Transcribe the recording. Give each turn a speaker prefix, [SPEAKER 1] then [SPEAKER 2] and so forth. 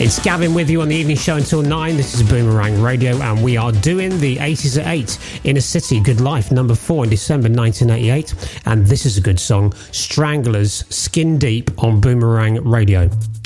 [SPEAKER 1] It's Gavin with you on the evening show until 9. This is Boomerang Radio, and we are doing the 80s at 8. Inner City, Good Life, number 4 in December 1988. And this is a good song, Stranglers, Skin Deep on Boomerang Radio.